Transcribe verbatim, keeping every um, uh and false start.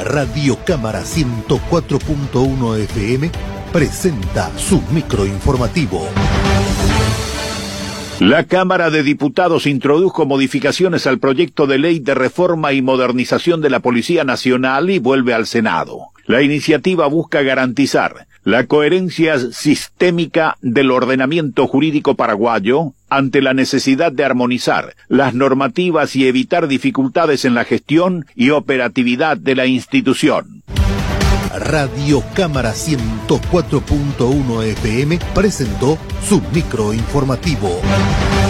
Radio Cámara ciento cuatro punto uno F M presenta su microinformativo. La Cámara de Diputados introdujo modificaciones al proyecto de ley de reforma y modernización de la Policía Nacional y vuelve al Senado. La iniciativa busca garantizar la coherencia sistémica del ordenamiento jurídico paraguayo ante la necesidad de armonizar las normativas y evitar dificultades en la gestión y operatividad de la institución. Radio Cámara ciento cuatro punto uno F M presentó su microinformativo.